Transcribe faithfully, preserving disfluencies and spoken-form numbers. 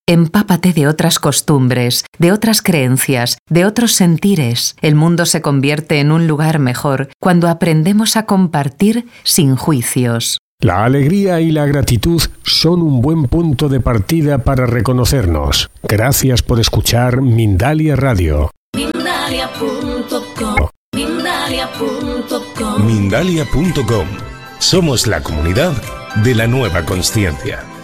Empápate de otras costumbres, de otras creencias, de otros sentires. El mundo se convierte en un lugar mejor cuando aprendemos a compartir sin juicios. La alegría y la gratitud son un buen punto de partida para reconocernos. Gracias por escuchar Mindalia Radio. Mindalia punto com. Mindalia punto com. Mindalia punto com. Somos la comunidad de la nueva consciencia.